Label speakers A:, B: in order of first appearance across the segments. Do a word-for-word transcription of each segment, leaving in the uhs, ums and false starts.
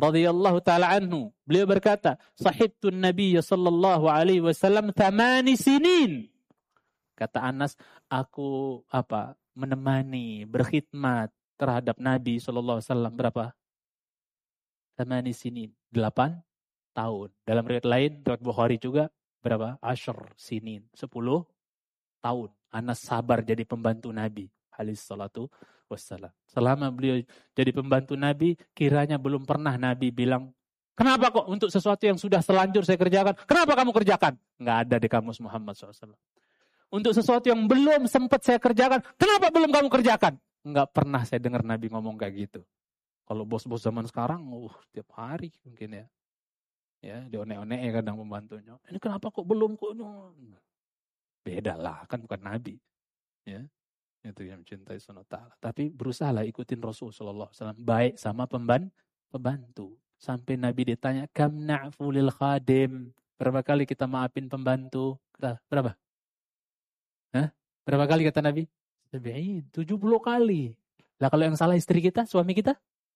A: radhiyallahu taala anhu, beliau berkata, "Sahibtu an-nabiy sallallahu alaihi wasallam thamani sinin." Kata Anas, aku apa? menemani, berkhidmat terhadap Nabi sallallahu alaihi wasallam berapa? Thamani sinin, delapan tahun. Dalam riwayat lain, riwayat Bukhari juga berapa? Ashar sinin, sepuluh tahun. Anas sabar jadi pembantu Nabi alaihi salatu wassalam. Selama beliau jadi pembantu Nabi, kiranya belum pernah Nabi bilang, kenapa kok untuk sesuatu yang sudah selanjur saya kerjakan, kenapa kamu kerjakan? Nggak ada di kamus Muhammad shallallahu alaihi wasallam. Untuk sesuatu yang belum sempat saya kerjakan, kenapa belum kamu kerjakan? Nggak pernah saya dengar Nabi ngomong kayak gitu. Kalau bos-bos zaman sekarang, uh, tiap hari mungkin ya. Ya, dione-one ya kadang pembantunya. Ini kenapa kok belum kok? Beda lah, kan bukan Nabi. Ya, itu yang mencintai Subhanahu wa taala. Tapi berusahalah ikutin Rasul sallallahu alaihi wasallam, baik sama pemban pembantu. Sampai Nabi ditanya, "Kam na'fu lil khadim?" Berapa kali kita maafin pembantu? Berapa? Hah? Berapa kali kata Nabi? Tabi'in, tujuh puluh kali. Lah kalau yang salah istri kita, suami kita?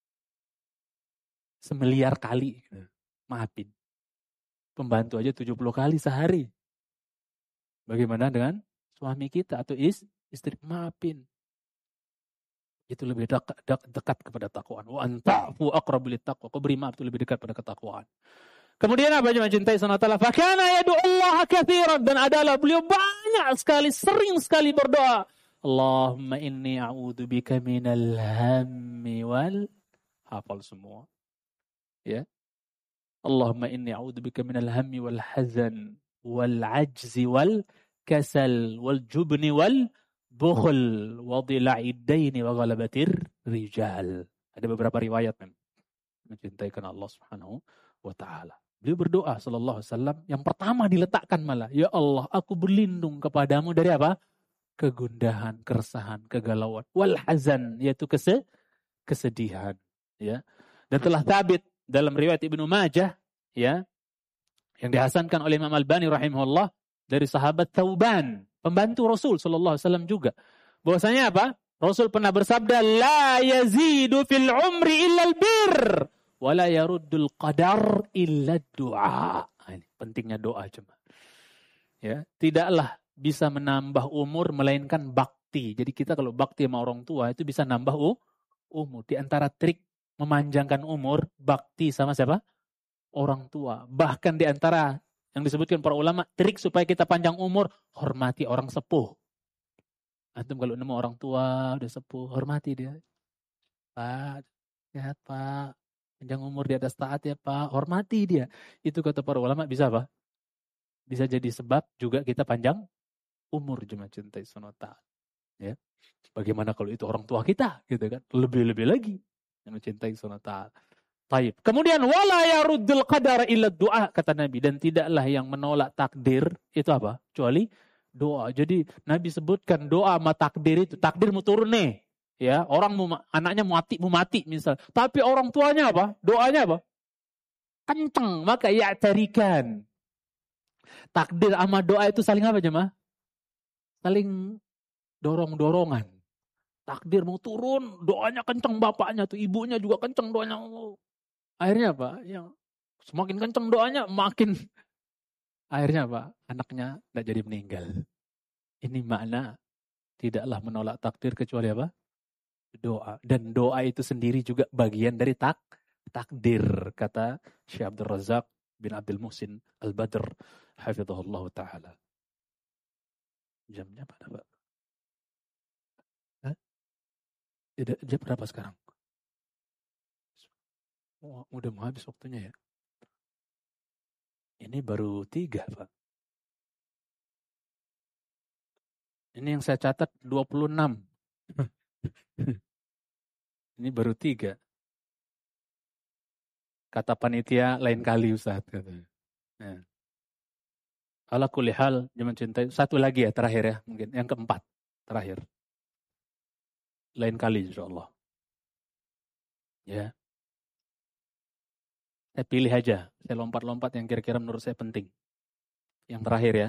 A: Semiliar kali. Maafin. Pembantu aja tujuh puluh kali sehari. Bagaimana dengan suami kita atau is, istri? Maafin. Itu lebih dekat, dekat kepada takwaan. Wa anta'fu aqrabu littaqwa. Kau beri maaf itu lebih dekat pada ketakwaan. Kemudian apa yang mencintai Subhanahu wa taala? Fa kana yad'ullaha katsiran, dan adalah beliau banyak sekali, sering sekali berdoa. Allahumma inni a'udzubika minal hammi wal, hafal semua. Ya. Allahumma inni a'udzubika minal hammi wal hazan wal ajzi wal kasal wal jubni wal bukhl wa dhila'id daini wa ghalabatir rijal. Ada beberapa riwayat memang mencintai karena Allah Subhanahu wa taala. Beliau berdoa sallallahu alaihi wasallam, yang pertama diletakkan malah, ya Allah, aku berlindung kepadamu dari apa? Kegundahan, keresahan, kegalauan, wal hazan, yaitu kese, kesedihan, ya. Dan telah sabit dalam riwayat Ibnu Majah, ya, yang dihasankan oleh Imam Albani rahimahullah dari sahabat Thauban, pembantu Rasul sallallahu alaihi wasallam juga, bahwasanya apa? Rasul pernah bersabda, la yazidu fil umri illa al-bir wa la yaruddul qadar illa du'a. Ini pentingnya doa cuma. Ya, tidaklah bisa menambah umur melainkan bakti. Jadi kita kalau bakti sama orang tua itu bisa nambah uh, umur. Di antara trik memanjangkan umur, bakti sama siapa? Orang tua. Bahkan di antara yang disebutkan para ulama, trik supaya kita panjang umur, hormati orang sepuh. Antum kalau nemu orang tua udah sepuh, hormati dia. Pak, sehat Pak, panjang umur di atas taat ya Pak, hormati dia. Itu kata para ulama bisa apa? Bisa jadi sebab juga kita panjang umur, cuma cintai sunata. Ya, bagaimana kalau itu orang tua kita, gitu kan? Lebih-lebih lagi yang mencintai sunata. Taib. Kemudian wala yaruddul qadar illa du'a, kata Nabi, dan tidaklah yang menolak takdir itu apa? Kecuali doa. Jadi Nabi sebutkan doa sama takdir itu, takdir mau turun nih. Ya, orang mau, anaknya mau mati, mau mati misal. Tapi orang tuanya apa? Doanya apa? Kenceng, maka ya tarikan. Takdir sama doa itu saling apa jemaah? Saling dorong-dorongan. Takdir mau turun, doanya kenceng bapaknya tuh, ibunya juga kenceng doanya. Akhirnya apa? Yang semakin kenceng doanya, makin akhirnya apa? Anaknya tidak jadi meninggal. Ini makna tidaklah menolak takdir kecuali apa? Doa. Dan doa itu sendiri juga bagian dari tak takdir, kata Syekh Abdul Razak bin Abdul Muhsin Al-Badr hafizahullah ta'ala. Jamnya pada Pak? Hah? Jam berapa sekarang? Oh, udah mau habis waktunya ya. Ini baru tiga Pak. Ini yang saya catat dua puluh enam. Ini baru tiga. Kata panitia lain kali Ustaz. Nah. Ala kulli hal, jangan cintai. Satu lagi ya terakhir ya, mungkin yang keempat terakhir. Lain kali insyaallah. Ya. Saya pilih aja, saya lompat-lompat yang kira-kira menurut saya penting. Yang terakhir ya.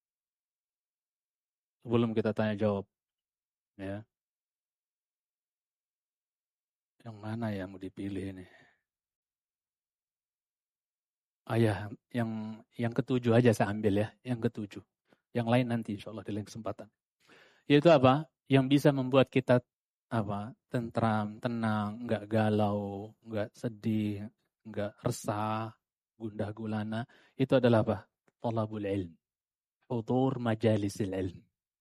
A: Sebelum kita tanya jawab. Ya. Yang mana yang mau dipilih ini? ayah yang yang ketujuh aja saya ambil ya, yang ketujuh. Yang lain nanti insya Allah di lain kesempatan. Yaitu apa? Yang bisa membuat kita apa? Tentram, tenang, nggak galau, nggak sedih, nggak resah, gundah gulana. Itu adalah apa? Thalabul ilm. Hudur majalisil ilm.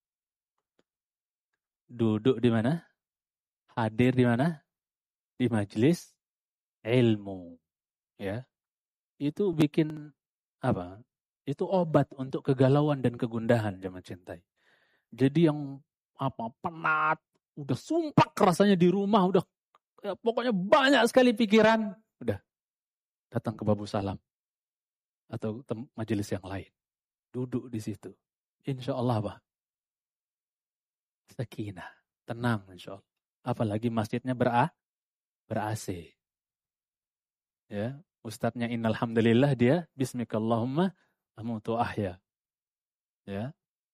A: Duduk di mana? Hadir di mana? Di majelis ilmu. Ya. Itu bikin apa? Itu obat untuk kegalauan dan kegundahan jemaah cintai. Jadi yang apa penat, udah sumpah rasanya di rumah, udah ya, pokoknya banyak sekali pikiran, udah datang ke Babu Salam atau tem- majelis yang lain, duduk di situ. Insya Allah apa? Sakinah, tenang insya Allah. Apalagi masjidnya ber-A, ber-A C. Ya, ustadznya innalhamdulillah dia bismikallahumma amutu ahya. Ya.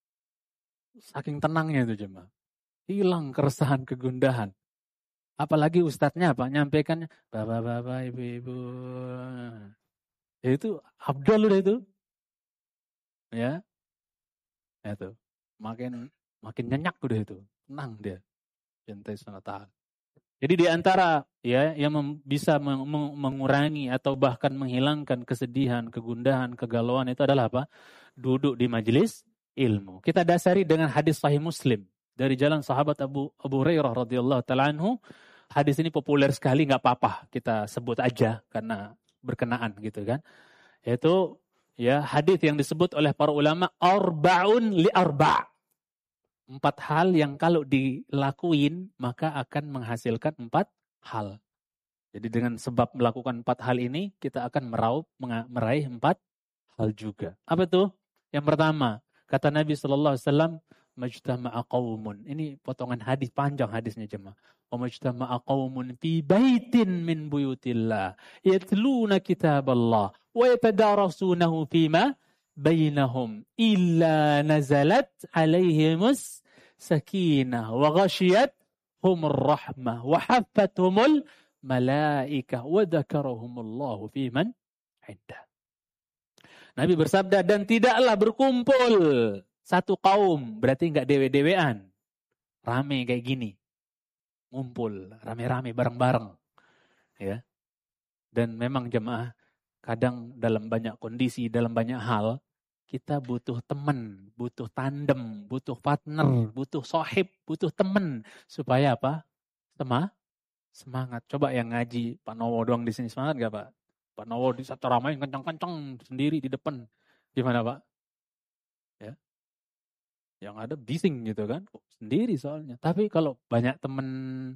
A: Saking tenangnya itu jemaah. Hilang keresahan, kegundahan. Apalagi ustadznya apa? Nyampaikan bapak-bapak, ibu-ibu. Ya itu abdul udah itu. Ya. Itu. Makin makin nyenyak udah itu. Tenang dia. Cintai subhanahu wa ta'ala. Jadi di antara ya yang mem, bisa meng, meng, mengurangi atau bahkan menghilangkan kesedihan, kegundahan, kegalauan itu adalah apa? Duduk di majelis ilmu. Kita dasari dengan hadis sahih Muslim dari jalan sahabat Abu Abu Hurairah radhiyallahu taala anhu. Hadis ini populer sekali, nggak apa-apa kita sebut aja karena berkenaan gitu kan. Yaitu ya hadis yang disebut oleh para ulama arbaun li arba'. Empat hal yang kalau dilakuin maka akan menghasilkan empat hal. Jadi dengan sebab melakukan empat hal ini kita akan meraup meraih empat hal juga. Apa tuh? Yang pertama, kata Nabi sallallahu alaihi wasallam, majtama'a qaumun. Ini potongan hadis panjang hadisnya jemaah. Wa majtama'a qaumun fi baitin min buyutillah yatluna kitaballah wa yatadarasunahu fima bainahum illa nazalat alaihimus sakinah wa ghashiyathumur rahmah wa haffathumul malaikah wa dzakarahumullahu fi man indah. Nabi bersabda, dan tidaklah berkumpul satu kaum, berarti enggak dewe-dewean, rame kayak gini, ngumpul rame-rame bareng-bareng, ya. Dan memang jemaah kadang dalam banyak kondisi, dalam banyak hal, kita butuh teman, butuh tandem, butuh partner, butuh sohib, butuh teman. Supaya apa? Semah, semangat. Coba yang ngaji, Pak Nowo doang di sini semangat gak Pak? Pak Nowo di satu ramai kencang-kencang sendiri di depan. Gimana Pak? Ya. Yang ada bising gitu kan. Sendiri soalnya. Tapi kalau banyak teman,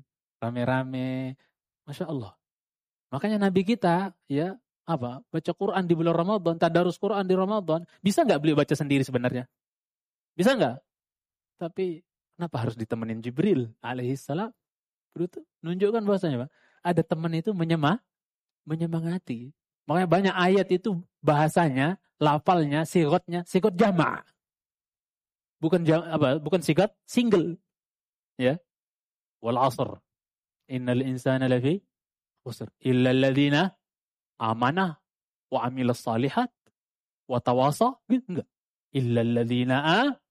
A: rame-rame, Masya Allah. Makanya Nabi kita, ya, apa baca Quran di bulan Ramadan, tadarus Quran di Ramadan, bisa nggak beliau baca sendiri sebenarnya? Bisa nggak? Tapi kenapa harus ditemenin Jibril alaihissalam? Itu nunjukkan bahwasanya Pak, ada teman itu menyemah, menyemangati. Makanya banyak ayat itu bahasanya, lafalnya, sigotnya, sigot jama'. Bukan jam, apa? Bukan sigot single. Ya. Wal 'ashr. Innal insana lafi khusr illa alladziina amanah wa amilas salihat wa tawasa gitu enggak? Illal ladzina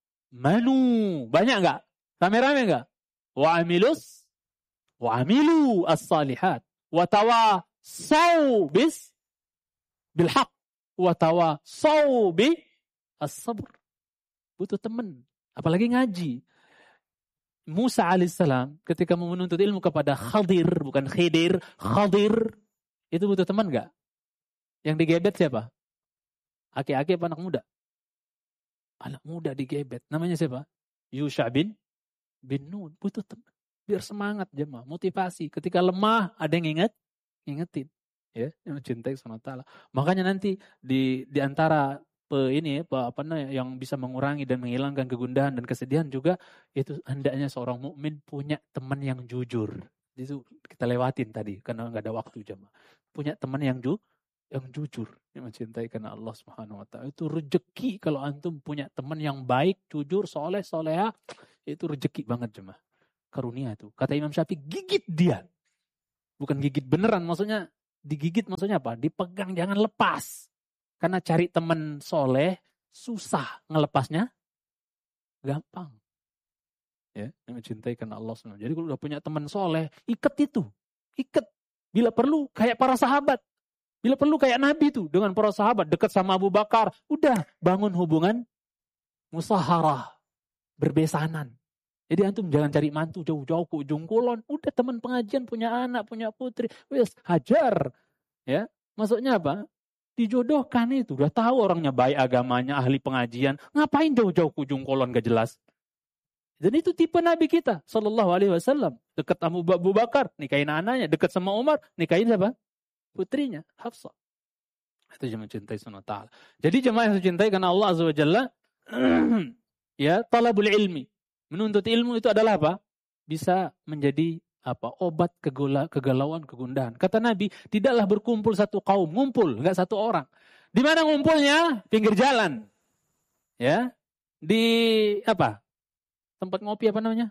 A: amanu. Banyak enggak? Rame-rame enggak? Wa amilus wa amilu as-salihat wa tawasau bis bil haqq wa tawasau bi as-sabr. Butuh teman, apalagi ngaji. Musa alaihissalam ketika mau menuntut ilmu kepada Khadir, bukan Khidir, Khadir, itu butuh teman enggak? Yang digebet siapa? Aki-aki apa anak muda? Anak muda digebet. Namanya siapa? Yusha bin bin Nun. Butuh teman. Biar semangat jemaah, motivasi. Ketika lemah ada yang ingat, ingetin. Ya, yang mencintai subhanahu wa taala. Makanya nanti di di antara pe, ini apa apa yang bisa mengurangi dan menghilangkan kegundahan dan kesedihan juga itu hendaknya seorang mukmin punya teman yang jujur. Itu kita lewatin tadi karena enggak ada waktu jemaah. Punya teman yang jujur. Yang jujur, yang mencintai karena Allah Subhanahu wa taala. Itu rezeki kalau antum punya teman yang baik, jujur, soleh, soleha, itu rezeki banget jemaah. Karunia itu. Kata Imam Syafi'i, gigit dia. Bukan gigit beneran, maksudnya digigit maksudnya apa? Dipegang jangan lepas. Karena cari teman soleh susah, ngelepasnya gampang. Ya, yang mencintai karena Allah subhanahu wa taala. Jadi kalau udah punya teman soleh, ikat itu, ikat. Bila perlu kayak para sahabat, bila perlu kayak Nabi tuh dengan para sahabat, dekat sama Abu Bakar, udah bangun hubungan musaharah, berbesanan. Jadi antum jangan cari mantu jauh-jauh ke ujung kulon, udah teman pengajian punya anak, punya putri, wes hajar, ya. Maksudnya apa? Dijodohkan itu, udah tahu orangnya baik agamanya, ahli pengajian, ngapain jauh-jauh ke ujung kolon gak jelas. Dan itu tipe Nabi kita, sallallahu alaihi wasallam. Dekat sama Abu Bakar, nikahin anaknya. Dekat sama Umar, nikahin siapa? Putrinya, Hafsah. Itu yang mencintai sunnah ta'ala. Jadi jemaah yang mencintai karena Allah azza wa jalla, ya, talabul ilmi. Menuntut ilmu itu adalah apa? Bisa menjadi apa obat kegula, kegalauan, kegundahan. Kata Nabi, tidaklah berkumpul satu kaum, ngumpul, enggak satu orang. Di mana ngumpulnya? Pinggir jalan. Ya. Di apa? Tempat ngopi apa namanya?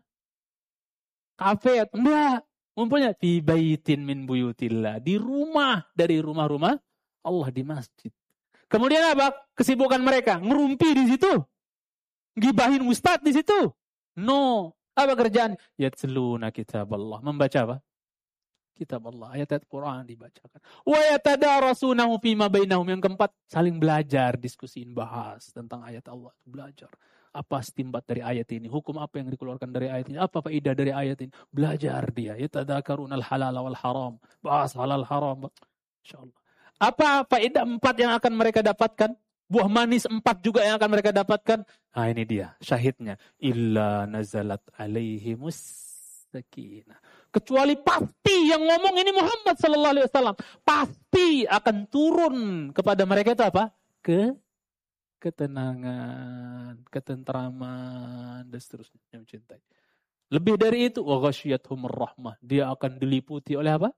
A: Kafe, enggak. Ngumpulnya fi baitin min buyutillah, di rumah dari rumah-rumah Allah, di masjid. Kemudian apa? Kesibukan mereka ngerumpi di situ. Gibahin ustaz di situ. No. Apa kerjaan? Yatsluna kitab Allah. Membaca apa? Kitab Allah. Ayat-ayat Quran dibacakan. Wa yatadarasunahu fima bainahum. Yang keempat, saling belajar, diskusiin, bahas tentang ayat Allah. Belajar. Apa istinbat dari ayat ini? Hukum apa yang dikeluarkan dari ayat ini? Apa faedah dari ayat ini? Belajar dia. Yatadzakarunal halal wal haram. Bahas halal haram. Insyaallah. Apa faedah empat yang akan mereka dapatkan? Buah manis empat juga yang akan mereka dapatkan. Nah ini dia syahidnya. Illa nazalat alaihimus sakinah. Kecuali pasti yang ngomong ini Muhammad sallallahu alaihi wasallam. Pasti akan turun kepada mereka itu apa? Ke ketenangan, ketentraman, dan seterusnya. Yang mencintai. Lebih dari itu, wa ghasyiyatuhumur rahmah. Dia akan diliputi oleh apa?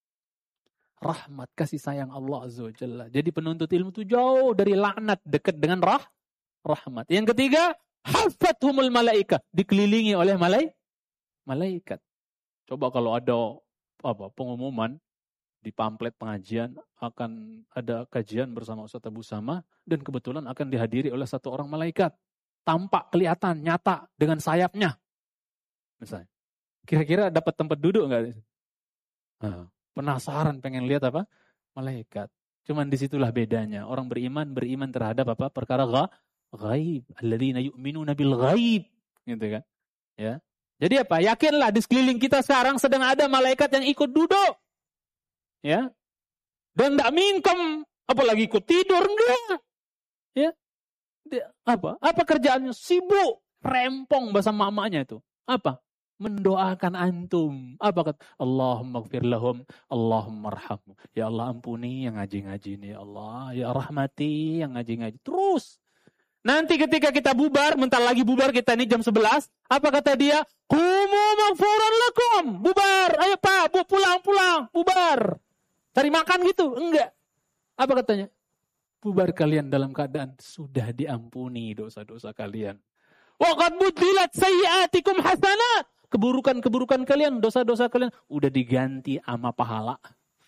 A: Rahmat, kasih sayang Allah azza wa jalla. Jadi penuntut ilmu itu jauh dari laknat, dekat dengan rah, rahmat. Yang ketiga, hafathumul malaika, dikelilingi oleh malai, malaikat. Coba kalau ada apa pengumuman di pamflet pengajian akan ada kajian bersama Ustaz Abu Sama dan kebetulan akan dihadiri oleh satu orang malaikat. Tampak kelihatan nyata dengan sayapnya. Misalnya. Kira-kira dapat tempat duduk enggak? Nah, penasaran pengen lihat apa? Malaikat. Cuman disitulah bedanya. Orang beriman, beriman terhadap apa? Perkara ghaib. Alladzina yu'minuna bil ghaib. Gitu kan. Ya. Jadi apa? Yakinlah di sekeliling kita sekarang sedang ada malaikat yang ikut duduk. Ya. Dan enggak mingkem. Apalagi ikut tidur. Enggak. Ya. Dia, apa? Apa kerjaannya? Sibuk. Rempong bahasa mamanya itu. Apa? Mendoakan antum. Apa kata? Allahumma gfir lahum, Allahumma arhamhu. Ya Allah ampuni yang ngaji-ngaji ini. Ya Allah, ya rahmati yang ngaji-ngaji. Terus. Nanti ketika kita bubar, bentar lagi bubar kita ini jam sebelas. Apa kata dia? Qumu maghfuran lakum. Bubar. Ayo Pak, bu, pulang-pulang. Bubar. Cari makan gitu? Enggak. Apa katanya? Bubar kalian dalam keadaan sudah diampuni dosa-dosa kalian. Wa qad budilat sayyi'atikum hasanat. Keburukan-keburukan kalian, dosa-dosa kalian udah diganti sama pahala.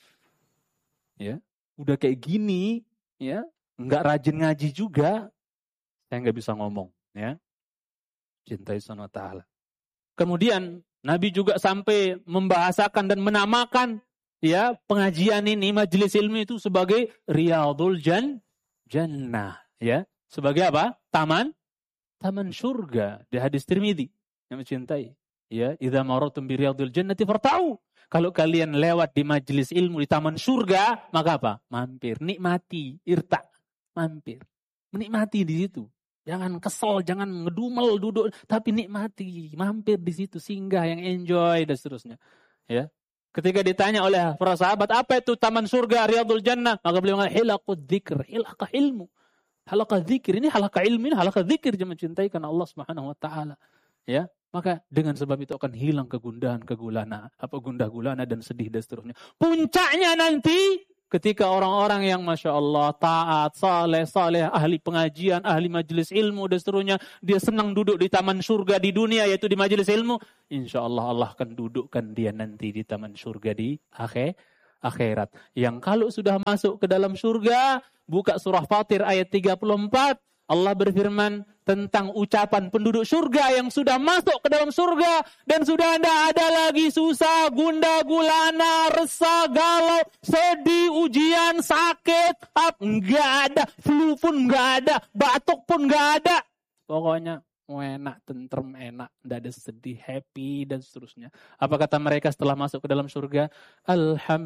A: Ya, udah kayak gini, ya, enggak rajin ngaji juga, saya enggak bisa ngomong, ya. Cintai sunnah ta'ala. Kemudian Nabi juga sampai membahasakan dan menamakan, ya, pengajian ini, majelis ilmu itu sebagai Riyadul Jan, Jannah, ya, sebagai apa? Taman, taman surga di hadis Tirmidzi yang mencintai. Ya, idza maratum bi riyadil jannati farta'u. Kalau kalian lewat di majelis ilmu di taman surga, maka apa? Mampir, nikmati, irta, mampir. Menikmati di situ. Jangan kesel, jangan ngedumel duduk, tapi nikmati, mampir di situ, singgah yang enjoy dan seterusnya. Ya. Ketika ditanya oleh para sahabat, apa itu taman surga riyadul jannah? Maka beliau mengatakan hilaqud dzikr, hilaqah ilmu. Halaqah dzikir ini halaqah ilmu, ini halaqah dzikir, jangan mencintai karena Allah Subhanahu wa taala. Ya. Maka dengan sebab itu akan hilang kegundahan, kegulana, apa gundah gulana dan sedih dan seterusnya. Puncaknya nanti ketika orang-orang yang Masya Allah taat, saleh, saleh, ahli pengajian, ahli majelis ilmu dan seterusnya, dia senang duduk di taman surga di dunia yaitu di majelis ilmu. Insya Allah Allah akan dudukkan dia nanti di taman surga di akhir, akhirat. Yang kalau sudah masuk ke dalam surga, buka surah Fatir ayat tiga puluh empat, Allah berfirman tentang ucapan penduduk surga yang sudah masuk ke dalam surga dan sudah tidak ada lagi susah, gundah gulana, resah, galau, sedih, ujian, sakit, enggak ada, flu pun enggak ada, batuk pun enggak ada. Pokoknya enak, tentrem, enak, tidak ada sedih, happy dan seterusnya. Apa kata mereka setelah masuk ke dalam surga? Alhamdulillah.